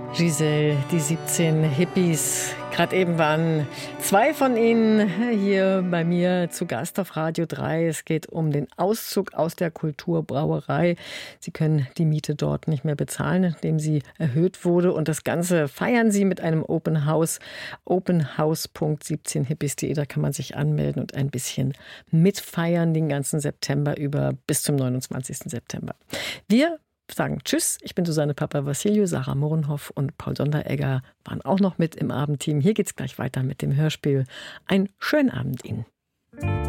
Giselle, die 17 Hippies. Gerade eben waren 2 von ihnen hier bei mir zu Gast auf Radio 3. Es geht um den Auszug aus der Kulturbrauerei. Sie können die Miete dort nicht mehr bezahlen, nachdem sie erhöht wurde. Und das Ganze feiern sie mit einem Open House. openhouse.17hippies.de. Da kann man sich anmelden und ein bisschen mitfeiern den ganzen September über bis zum 29. September. Wir sagen Tschüss. Ich bin Susanne Papavassiliou, Sarah Mohrenhoff und Paul Sonderegger waren auch noch mit im Abendteam. Hier geht's gleich weiter mit dem Hörspiel. Einen schönen Abend Ihnen.